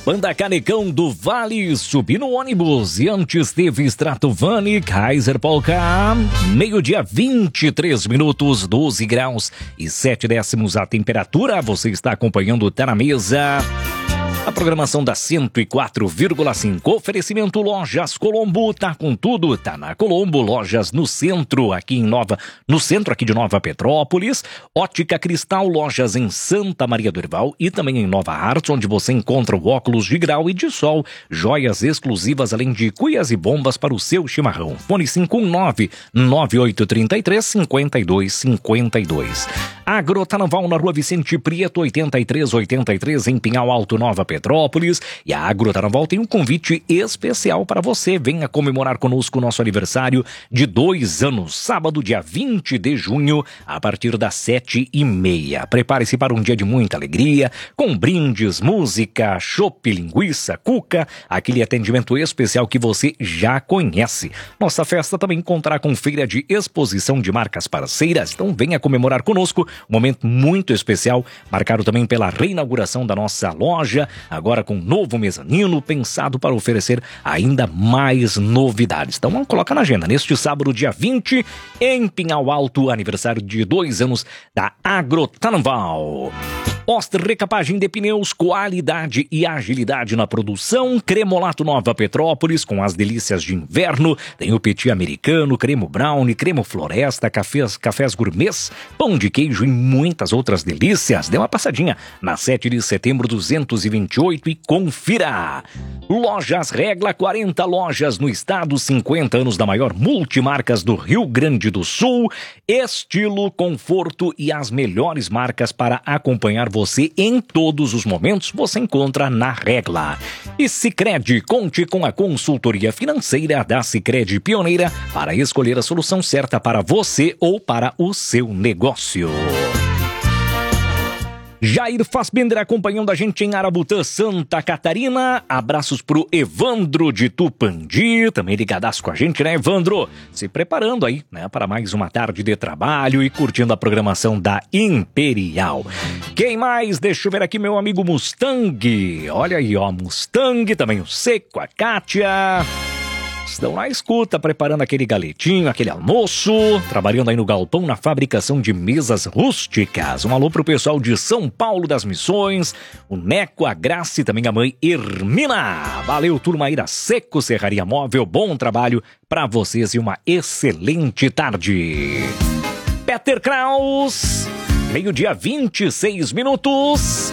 Banda Canecão do Vale, subi no ônibus. E antes teve Stratovani, Kaiser Polka. Meio-dia, 23 minutos, 12 graus e 7 décimos a temperatura. Você está acompanhando Tá na Mesa, a programação da 104,5. Oferecimento Lojas Colombo, tá com tudo, tá na Colombo. Lojas no centro, no centro aqui de Nova Petrópolis. Ótica Cristal, lojas em Santa Maria do Herval e também em Nova Hartz, onde você encontra o óculos de grau e de sol, joias exclusivas, além de cuias e bombas para o seu chimarrão. Fone 519-9833-5252. Agrotarnaval na Rua Vicente Prieto, 8383, em Pinhal Alto, Nova Petrópolis. E a Agrotarnaval tem um convite especial para você. Venha comemorar conosco o nosso aniversário de 2 anos, sábado, dia 20 de junho, a partir das 7h30. Prepare-se para um dia de muita alegria, com brindes, música, chopp, linguiça, cuca, aquele atendimento especial que você já conhece. Nossa festa também contará com feira de exposição de marcas parceiras, então venha comemorar conosco. Um momento muito especial, marcado também pela reinauguração da nossa loja, agora com um novo mezanino, pensado para oferecer ainda mais novidades. Então vamos colocar na agenda, neste sábado, dia 20, em Pinhal Alto, aniversário de 2 anos da Agrotarnaval. Oster Recapagem de Pneus, qualidade e agilidade na produção. Cremolato Nova Petrópolis, com as delícias de inverno. Tem o petit americano, cremo brownie, cremo floresta, cafés gourmets, pão de queijo e muitas outras delícias. Dê uma passadinha na 7 de setembro 228 e confira. Lojas Regla, 40 lojas no estado, 50 anos da maior multimarcas do Rio Grande do Sul. Estilo, conforto e as melhores marcas para acompanhar você em todos os momentos, você encontra na Regla. E Sicredi, conte com a consultoria financeira da Sicredi Pioneira para escolher a solução certa para você ou para o seu negócio. Jair Fassbender acompanhando a gente em Arabutã, Santa Catarina. Abraços pro Evandro de Tupandi, também ligadaço com a gente, né, Evandro? Se preparando aí, né, para mais uma tarde de trabalho e curtindo a programação da Imperial. Quem mais? Deixa eu ver aqui, meu amigo Mustang. Olha aí, ó, Mustang, também o Seco, a Kátia. Estão na escuta, preparando aquele galetinho, aquele almoço, trabalhando aí no galpão na fabricação de mesas rústicas. Um alô pro pessoal de São Paulo das Missões, o Neco, a Graça e também a mãe Hermina. Valeu, turma aí da Seco Serraria Móvel, bom trabalho pra vocês e uma excelente tarde. Peter Kraus, meio-dia, 26 minutos.